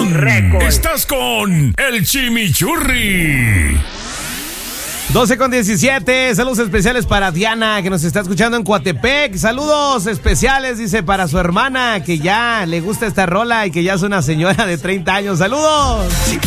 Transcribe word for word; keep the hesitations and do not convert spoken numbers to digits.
récord. Estás con el Chimichurri. doce con diecisiete, saludos especiales para Diana, que nos está escuchando en Coatepec. Saludos especiales, dice, para su hermana, que ya le gusta esta rola y que ya es una señora de treinta años. ¡Saludos!